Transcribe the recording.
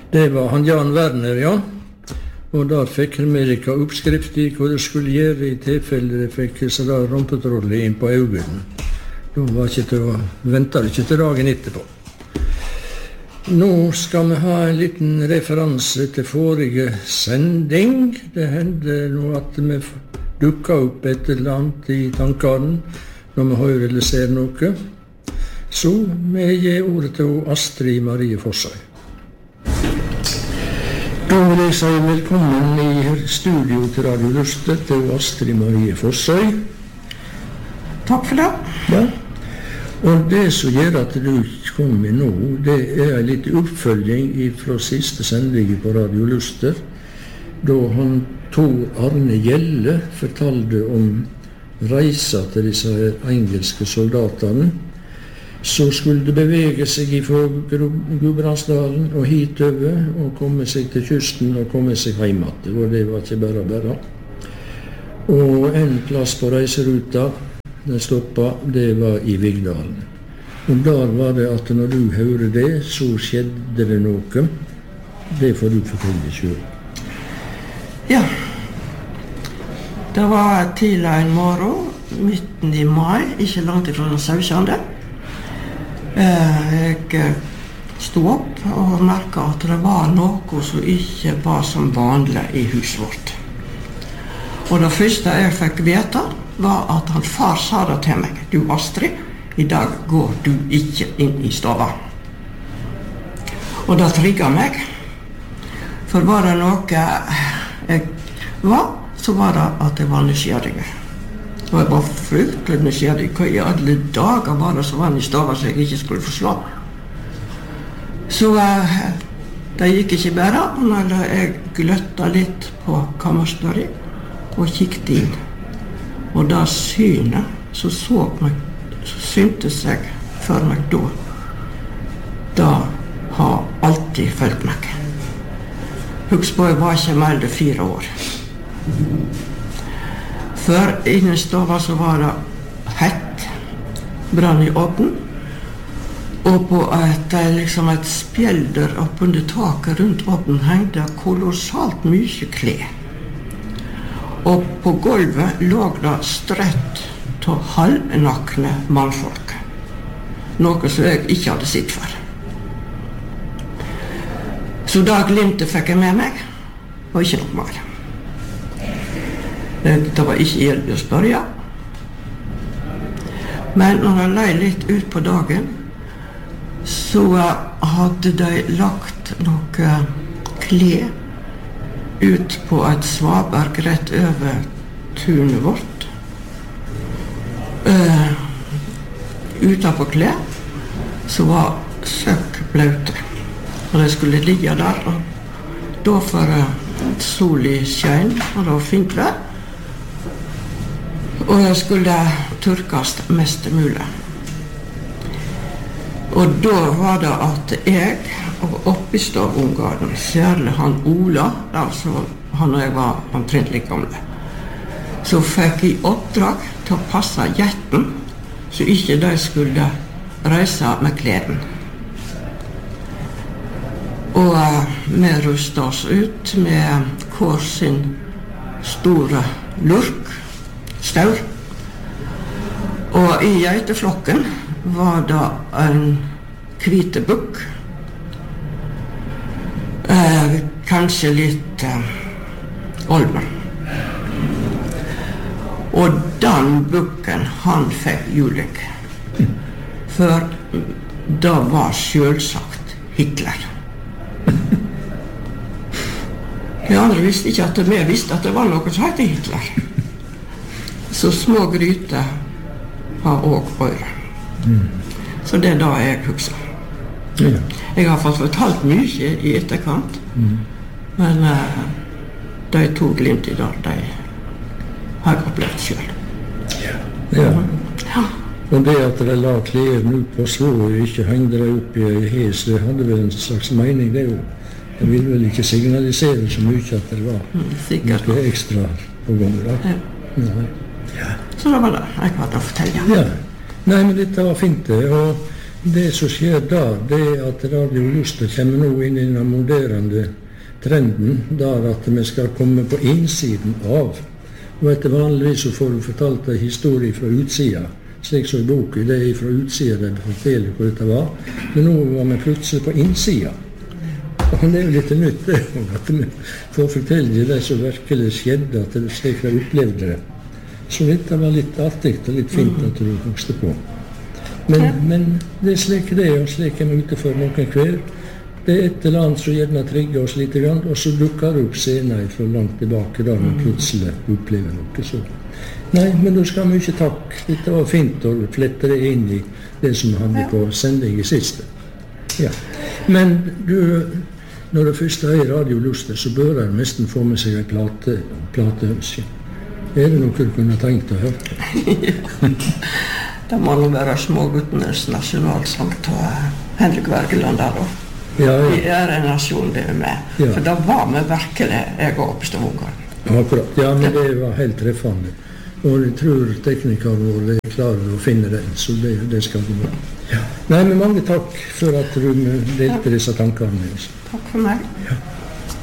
Det var han Jan Werner, ja. Og der fikk Amerika oppskrift i hva det skulle gjøre i tilfelle det fikk sånn rumpetrolle inn på øynene. Da var ikke til å vente ikke til dagen etterpå. Nå skal vi ha en liten referanse til forrige sending. Det hendte nå at vi dukket opp et eller annet i tankene når vi hører eller ser noe. Så vi gir ordet til Astrid Marie Fossøy. Da vil jeg si velkommen i studio til Radio Luster til Astrid Marie Fossøy. Takk for det. Ja. Og det som gjør at du kom med nå, det en litt oppfølging fra siste sending på Radio Luster, da han Tor Arne Gjelle fortalte om reisa til disse engelske soldatene, så skulle det bevege seg fra Gudbrandsdalen og hitover, og komme seg til kysten og komme seg hjem igjen. Og det var ikke bare. Og en plass på reiseruta, den stoppet, det var i Vigdalen. Og der var det at når du hører det, så skjedde det noe. Det får du fortelle selv. Ja. Det var tidlig en morgen, midten i mai, ikke langt ifra den 17. Jeg stod opp og merket at det var noe som ikke var som vanlig i huset vårt. Og det første jeg fikk vite var at han far sa det til meg: «Du Astrid, i dag går du ikke inn i stova.» Og det trigget meg. For var det noe jeg var, så var det at jeg var nysgjerrig. Og jeg var fryktelig nysgjerrig. Hva i alle dager var det som var i stova så jeg ikke skulle forslå? Så det gikk ikke bare, men jeg gløttet litt på kammerstøri og kikket inn. Og da synet, så syntes jeg for meg da. Da har alltid følt meg. Husk på, jeg var ikke mer enn 4 år. For innen stova så var det hett, brann i åten, og på et spjelder oppunder taket rundt åten hengte kolossalt mye klær. Og på gulvet lå det strøtt til halvnakne mannfolk, noe som jeg ikke hadde sett for. Så da glimtet fikk jeg med meg, og ikke noe mer. Det var ikke hjelp å spørre. Men når jeg løy litt ut på dagen, så hadde de lagt noe klær ut på et svaberg rett over tunet vårt. Utenpå klær så var søkk blaute. Og de skulle ligge der, og da for sol i skjønn, og det var fint vær. Og det skulle tørkes mest mulig. Og da var det at jeg og oppistavungene, særlig han Ola, altså han og jeg var omtrentlig gamle, så fikk jeg oppdrag til å passe jetten, så ikke de skulle reise med kleden. Og vi rustet oss ut med hver sin store lurk, staur. Og i geiteflokken var det en hvite bukk, kanskje litt olmen. Og den bukken, han fikk juling. For det var selvsagt Hitler. De andre visste ikke at vi visste at det var noe som heter Hitler. Så små gryter har også øyre. Så det er da jeg husker. Jeg har fått fortalt mye i etterkant, men de to glimt i dag, de har jeg opplevd selv. Ja. Og det at de la klærne ut på slå og ikke hengde de opp i hes, det hadde vel en slags mening, det jo. Det ville vel ikke signalisere så mye at det var noe ekstra på gang da. Så det var det jeg hadde å fortelle. Ja. Nei, men dette var fint det, og Det som skjer da, det at Radio Luster kommer nå inn i den moderne trenden, der at vi skal komme på innsiden av. Og etter vanligvis så får du fortalt en historie fra utsida, slik som i boken, det er fra utsida det forteller hvor dette var. Men nå var vi plutselig på innsida. Og det er jo litt nytt det, at vi får fortelle det som virkelig skjedde, at det slik jeg opplevde det. Så dette var litt artig og litt fint at du vokste på. Men det er slik det er, og slik er vi ute for noen hver. Det er et eller annet som gjerne trigger oss litt, og så dukker det opp senere fra langt tilbake da vi plutselig opplever noe så. Nei, men da skal vi ikke takk. Dette var fint å flette det inn i det som vi hadde på sending i siste. Ja. Men du, når det første er Radio Luster, så bør jeg nesten få med seg en plateønske. Er det noe du kunne tenkt å høre? Det må nå være Småguttenes nasjonalsang til Henrik Wergeland der da. Ja. Vi er en nasjon det med. Ja. For da var vi virkelig, jeg og Oppstad-Ungarn. Akkurat, ja, men det var helt treffende. Og jeg tror teknikeren vår er klar over å finne den, så det skal gå bra. Ja. Nei, men mange takk for at du delte disse tankene med oss. Takk for meg. Ja.